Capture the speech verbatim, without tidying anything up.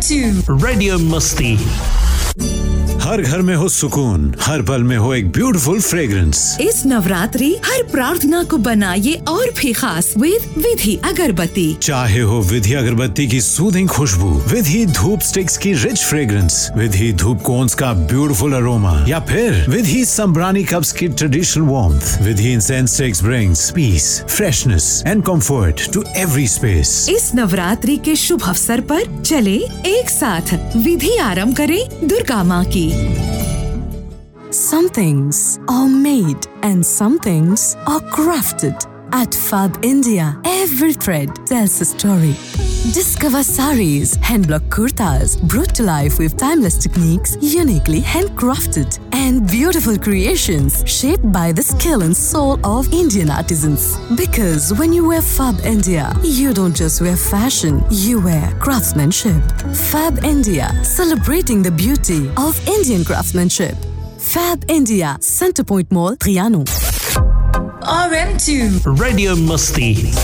to radio मस्ती। हर घर में हो सुकून, हर पल में हो एक ब्यूटीफुल फ्रेग्रेंस। इस नवरात्रि हर प्रार्थना को बनाइए और भी खास विद विधि अगरबत्ती। चाहे हो विधि अगरबत्ती की सूदिंग खुशबू, विधि धूप स्टिक्स की रिच फ्रेग्रेंस, विधि धूप कोन्स का ब्यूटीफुल अरोमा, या फिर विधि संब्रानी कप्स की traditional warmth. Vidhi incense sticks brings piece, freshness and comfort to every space. इस नवरात्रि के शुभ अवसर पर चले एक साथ विधि आरंभ करें दुर्गा माँ की। Some things are made and some things are crafted. At Fab India, every thread tells a story. Discover saris, hand block kurtas, brought to life with timeless techniques, uniquely handcrafted, and beautiful creations shaped by the skill and soul of Indian artisans. Because when you wear Fab India, you don't just wear fashion, you wear craftsmanship. Fab India, celebrating the beauty of Indian craftsmanship. Fab India, Centre Point Mall, Triano. R M two radio मस्ती।